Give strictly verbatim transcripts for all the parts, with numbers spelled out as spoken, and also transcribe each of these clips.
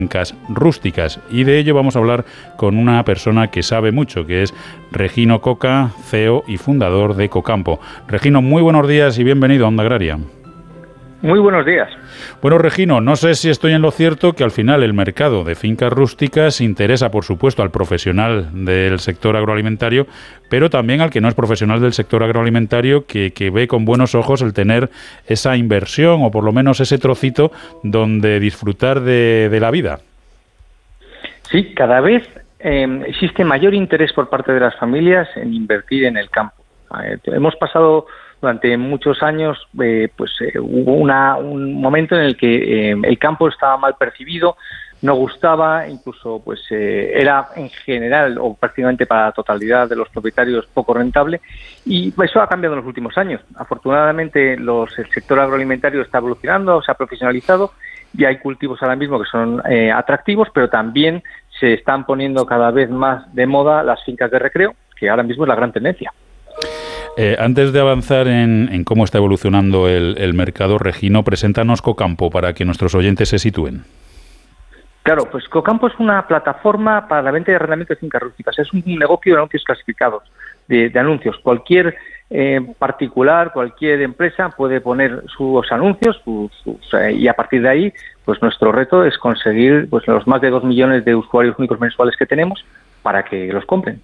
fincas rústicas, y de ello vamos a hablar con una persona que sabe mucho, que es Regino Coca, C E O y fundador de Ecocampo. Regino, muy buenos días y bienvenido a Onda Agraria. Muy buenos días. Bueno, Regino, no sé si estoy en lo cierto que al final el mercado de fincas rústicas interesa, por supuesto, al profesional del sector agroalimentario, pero también al que no es profesional del sector agroalimentario, que, que ve con buenos ojos el tener esa inversión o por lo menos ese trocito donde disfrutar de, de la vida. Sí, cada vez eh, existe mayor interés por parte de las familias en invertir en el campo. Eh, hemos pasado durante muchos años, eh, pues eh, hubo una, un momento en el que eh, el campo estaba mal percibido, no gustaba, incluso pues eh, era en general o prácticamente para la totalidad de los propietarios poco rentable, y eso ha cambiado en los últimos años. Afortunadamente los, el sector agroalimentario está evolucionando, se ha profesionalizado y hay cultivos ahora mismo que son eh, atractivos, pero también se están poniendo cada vez más de moda las fincas de recreo, que ahora mismo es la gran tendencia. Eh, antes de avanzar en, en cómo está evolucionando el, el mercado, Regino, preséntanos Ecocampo para que nuestros oyentes se sitúen. Claro, pues Ecocampo es una plataforma para la venta y arrendamiento de fincas rústicas. Es un negocio de anuncios clasificados, de, de anuncios. Cualquier eh, particular, cualquier empresa puede poner sus anuncios sus, sus, eh, y a partir de ahí, pues nuestro reto es conseguir pues los más de dos millones de usuarios únicos mensuales que tenemos para que los compren.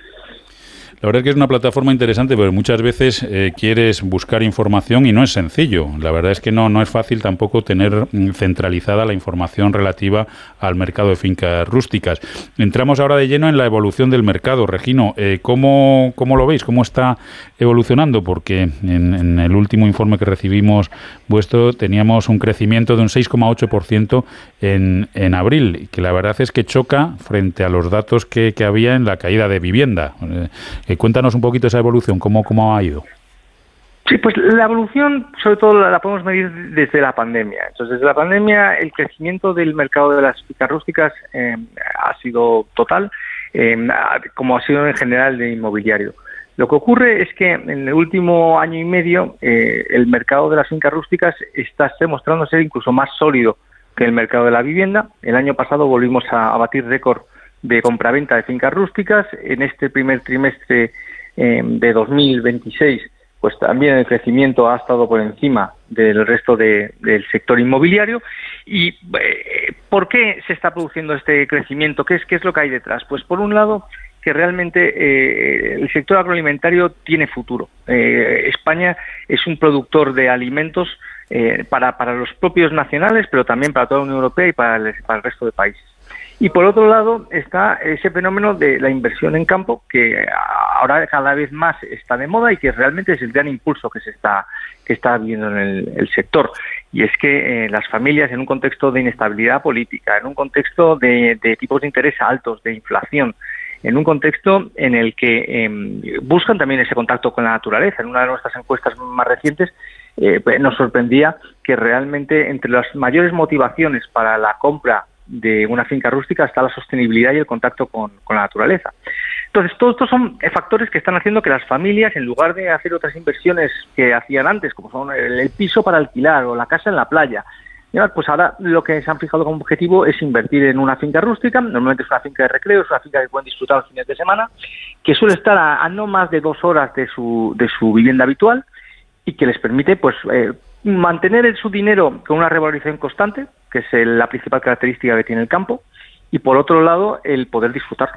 La verdad es que es una plataforma interesante, pero muchas veces eh, quieres buscar información y no es sencillo. La verdad es que no, no es fácil tampoco tener centralizada la información relativa al mercado de fincas rústicas. Entramos ahora de lleno en la evolución del mercado. Regino, eh, ¿cómo, ¿cómo lo veis? ¿Cómo está evolucionando? Porque en, en el último informe que recibimos vuestro teníamos un crecimiento de un seis coma ocho por ciento en, en abril, que la verdad es que choca frente a los datos que, que había en la caída de vivienda. Eh, Eh, cuéntanos un poquito esa evolución, ¿cómo, cómo ha ido? Sí, pues la evolución sobre todo la, la podemos medir desde la pandemia. Entonces, desde la pandemia el crecimiento del mercado de las fincas rústicas eh, ha sido total, eh, como ha sido en general de inmobiliario. Lo que ocurre es que en el último año y medio eh, el mercado de las fincas rústicas está demostrando ser incluso más sólido que el mercado de la vivienda. El año pasado volvimos a, a batir récord de compraventa de fincas rústicas. En este primer trimestre eh, de dos mil veintiséis, pues también el crecimiento ha estado por encima del resto de, del sector inmobiliario. ¿Y eh, por qué se está produciendo este crecimiento? ¿Qué es, qué es lo que hay detrás? Pues por un lado, que realmente eh, el sector agroalimentario tiene futuro. Eh, España es un productor de alimentos eh, para, para los propios nacionales, pero también para toda la Unión Europea y para el, para el resto de países. Y por otro lado está ese fenómeno de la inversión en campo, que ahora cada vez más está de moda y que realmente es el gran impulso que se está que está viendo en el, el sector. Y es que eh, las familias, en un contexto de inestabilidad política, en un contexto de, de tipos de interés altos, de inflación, en un contexto en el que eh, buscan también ese contacto con la naturaleza. En una de nuestras encuestas más recientes eh, nos sorprendía que realmente entre las mayores motivaciones para la compra de una finca rústica está la sostenibilidad y el contacto con, con la naturaleza. Entonces, todos estos son factores que están haciendo que las familias, en lugar de hacer otras inversiones que hacían antes, como son el, el piso para alquilar o la casa en la playa, pues ahora lo que se han fijado como objetivo es invertir en una finca rústica. Normalmente es una finca de recreo, es una finca que pueden disfrutar los fines de semana, que suele estar a, a no más de dos horas de su, de su vivienda habitual y que les permite pues eh, mantener su dinero con una revalorización constante, que es el, la principal característica que tiene el campo, y por otro lado el poder disfrutarlo.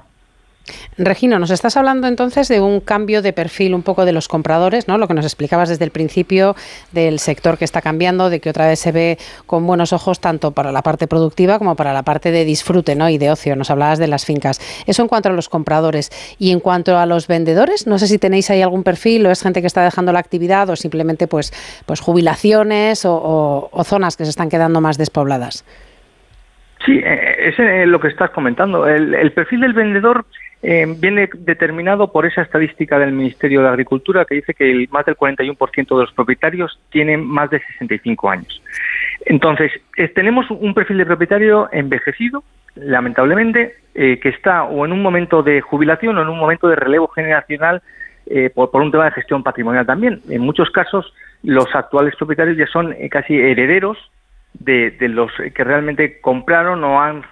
Regino, nos estás hablando entonces de un cambio de perfil un poco de los compradores, ¿no? Lo que nos explicabas desde el principio del sector que está cambiando, de que otra vez se ve con buenos ojos tanto para la parte productiva como para la parte de disfrute, ¿no? Y de ocio. Nos hablabas de las fincas. Eso en cuanto a los compradores. Y en cuanto a los vendedores, no sé si tenéis ahí algún perfil o es gente que está dejando la actividad o simplemente pues, pues jubilaciones o, o, o zonas que se están quedando más despobladas. Sí, es lo que estás comentando. El, el perfil del vendedor eh, viene determinado por esa estadística del Ministerio de Agricultura que dice que el, más del cuarenta y uno por ciento de los propietarios tienen más de sesenta y cinco años. Entonces, eh, tenemos un perfil de propietario envejecido, lamentablemente, eh, que está o en un momento de jubilación o en un momento de relevo generacional eh, por, por un tema de gestión patrimonial también. En muchos casos, los actuales propietarios ya son eh, casi herederos de, de los que realmente compraron o han